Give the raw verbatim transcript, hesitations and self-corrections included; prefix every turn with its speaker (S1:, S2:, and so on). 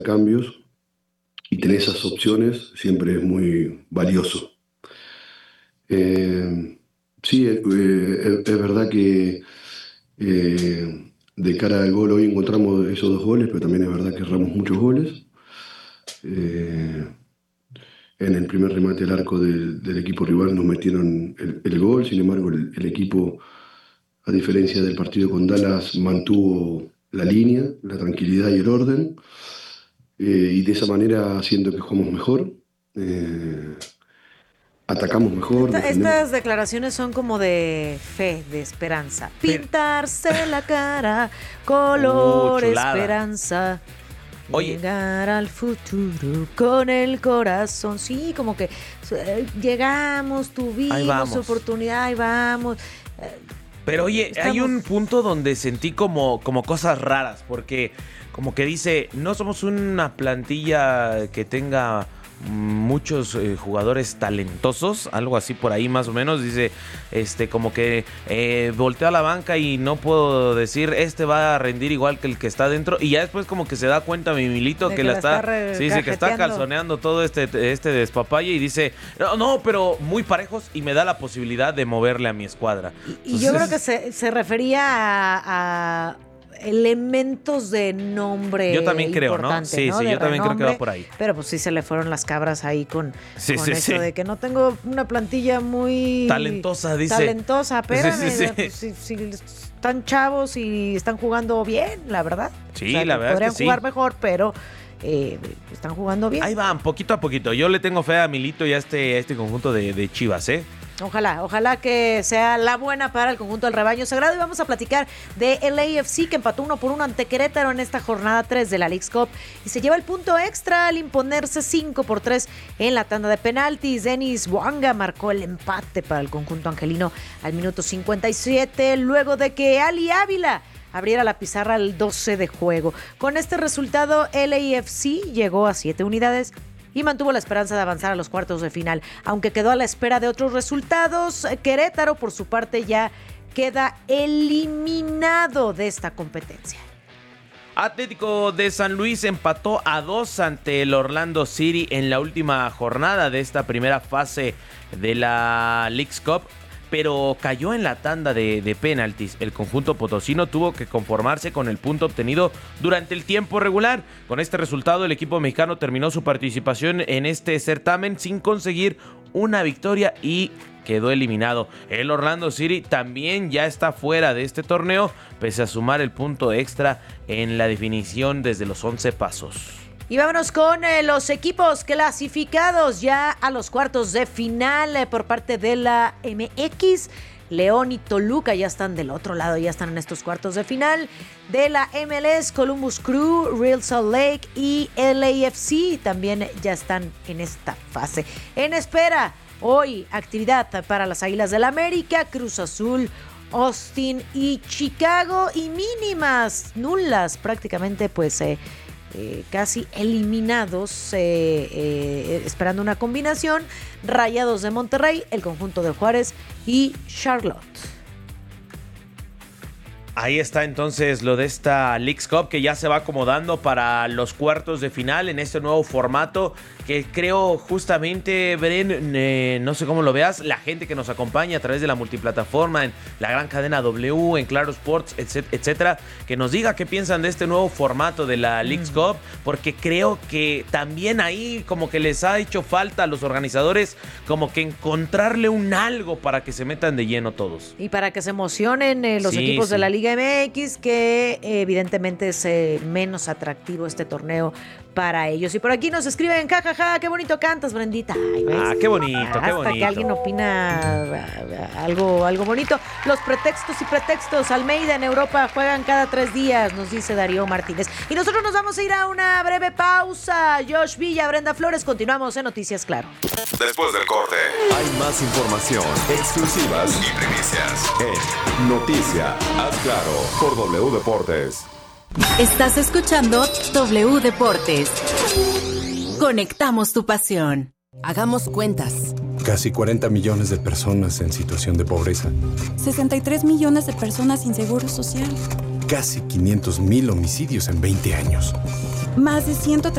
S1: cambios y tener esas opciones siempre es muy valioso. Eh, sí, eh, eh, es verdad que eh, de cara al gol hoy encontramos esos dos goles, pero también es verdad que erramos muchos goles. Eh, en el primer remate al arco del, del equipo rival nos metieron el, el gol, sin embargo el, el equipo, a diferencia del partido con Dallas, mantuvo la línea, la tranquilidad y el orden, eh, y de esa manera siento que jugamos mejor, eh, atacamos mejor,
S2: Esta-
S1: defendemos.
S2: estas declaraciones son como de fe, de esperanza.
S3: Pero-
S2: Pintarse la cara, color
S3: Uh, chulada.
S2: esperanza.
S3: Oye.
S2: Llegar al futuro con el corazón. Sí, como que eh, llegamos,
S3: Ahí
S2: tuvimos
S3: vamos.
S2: oportunidad, ahí vamos.
S3: Pero oye, hay
S2: Estamos-
S3: un punto donde sentí como, como cosas raras, porque como que dice, no somos una plantilla que tenga muchos eh, jugadores talentosos, algo así por ahí más o menos, dice, este, como que eh, volteo a la banca y no puedo decir, este va a rendir igual que el que está dentro, y ya después como que se da cuenta mi Milito
S2: De
S3: que,
S2: que
S3: la
S2: la
S3: está,
S2: está
S3: sí, sí, que está
S2: recajeteando.
S3: calzoneando todo este, este despapalle y dice, no, no, pero muy parejos y me da la posibilidad de moverle a mi escuadra.
S2: Y yo creo que
S3: Entonces,
S2: se, se refería a, a elementos de nombre.
S3: Yo también creo, ¿no?
S2: importante,
S3: Sí, sí,
S2: De
S3: yo también creo que va
S2: renombre,
S3: por ahí.
S2: Pero pues sí se le fueron las cabras ahí con,
S3: Sí,
S2: con
S3: sí,
S2: eso
S3: sí.
S2: de que no tengo una plantilla muy
S3: Talentosa, dice.
S2: talentosa, espérame,
S3: Sí, sí, sí.
S2: pues, si, si están chavos y están jugando bien, la verdad.
S3: Sí, la verdad es
S2: podrían
S3: que sí.
S2: jugar mejor, pero eh, están jugando bien.
S3: Ahí van, poquito a poquito. Yo le tengo fe a Milito y a este, a este conjunto de, de Chivas, ¿eh?
S2: Ojalá, ojalá que sea la buena para el conjunto del rebaño sagrado. Y vamos a platicar de L A F C, que empató uno por uno ante Querétaro en esta jornada tres de la Leagues Cup y se lleva el punto extra al imponerse cinco por tres en la tanda de penaltis. Denis Bouanga marcó el empate para el conjunto angelino al minuto cincuenta y siete, luego de que Ali Ávila abriera la pizarra al doce de juego. Con este resultado, L A F C llegó a siete unidades y mantuvo la esperanza de avanzar a los cuartos de final. Aunque quedó a la espera de otros resultados, Querétaro, por su parte, ya queda eliminado de esta competencia.
S3: Atlético de San Luis empató a dos ante el Orlando City en la última jornada de esta primera fase de la Leagues Cup, pero cayó en la tanda de, de penaltis. El conjunto potosino tuvo que conformarse con el punto obtenido durante el tiempo regular. Con este resultado, el equipo mexicano terminó su participación en este certamen sin conseguir una victoria y quedó eliminado. El Orlando City también ya está fuera de este torneo, pese a sumar el punto extra en la definición desde los once pasos.
S2: Y vámonos con eh, los equipos clasificados ya a los cuartos de final eh, por parte de la M X. León y Toluca ya están del otro lado, ya están en estos cuartos de final. De la M L S, Columbus Crew, Real Salt Lake y L A F C también ya están en esta fase. En espera, hoy actividad para las Águilas del América, Cruz Azul, Austin y Chicago, y mínimas, nulas prácticamente, pues eh, eh, casi eliminados, eh, eh, esperando una combinación, Rayados de Monterrey, el conjunto de Juárez y Charlotte.
S3: Ahí está entonces lo de esta Leagues Cup, que ya se va acomodando para los cuartos de final en este nuevo formato que creo justamente, Bren, eh, no sé cómo lo veas, la gente que nos acompaña a través de la multiplataforma, en la gran cadena W, en Claro Sports, etcétera, que nos diga qué piensan de este nuevo formato de la Leagues mm. Cup, porque creo que también ahí como que les ha hecho falta a los organizadores como que encontrarle un algo para que se metan de lleno todos.
S2: Y para que se emocionen eh, los
S3: sí,
S2: equipos
S3: sí.
S2: de la Liga M X, que eh, evidentemente es eh, menos atractivo este torneo para ellos. Y por aquí nos escriben, jajaja, ja, ja, qué bonito cantas, Brendita. Ay, ¿ves?
S3: Ah, qué bonito,
S2: Hasta
S3: qué bonito.
S2: que alguien opina algo, algo bonito. Los pretextos y pretextos. Almeida en Europa juegan cada tres días, nos dice Darío Martínez. Y nosotros nos vamos a ir a una breve pausa. Josh Villa, Brenda Flores, continuamos en Noticias Claro.
S4: Después del corte, hay más información, exclusivas y primicias en Noticia Haz Claro por W Deportes.
S5: Estás escuchando W Deportes. Conectamos tu pasión.
S6: Hagamos cuentas.
S7: Casi cuarenta millones de personas en situación de pobreza.
S6: sesenta y tres millones de personas sin seguro social.
S7: Casi quinientos mil homicidios en veinte años.
S6: más de ciento